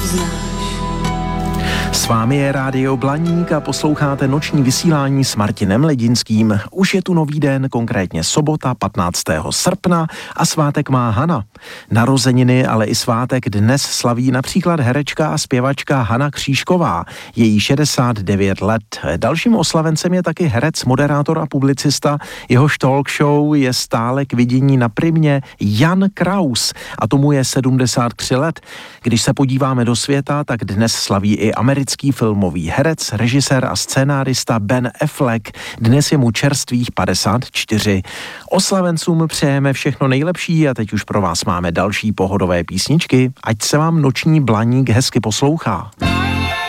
znáš. S vámi je Rádio Blaník a posloucháte noční vysílání s Martinem Ledinským. Už je tu nový den, konkrétně sobota 15. srpna a svátek má Hana. Narozeniny, ale i svátek dnes slaví například herečka a zpěvačka Hana Křížková. Její 69 let. Dalším oslavencem je taky herec, moderátor a publicista. Jehož talk show je stále k vidění na Primě Jan Kraus a tomu je 73 let. Když se podíváme do světa, tak dnes slaví i americký filmový herec, režisér a scénárista Ben Affleck. Dnes je mu čerstvých 54. Oslavencům přejeme všechno nejlepší a teď už pro vás máme další pohodové písničky. Ať se vám noční Blaník hezky poslouchá.